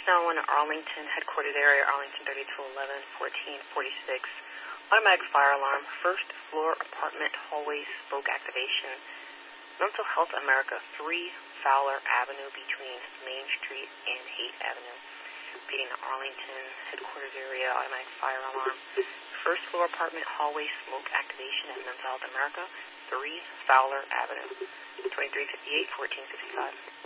now in Arlington, headquarters area, Arlington 3211 1446. Automatic fire alarm, first floor apartment hallway smoke activation. Mental Health America, 3 Fowler Avenue between Main Street and Haight Avenue. Repeating the Arlington headquarters area, automatic fire alarm, first floor apartment hallway smoke activation at Mental Health America, 3 Fowler Avenue, 2358 1465.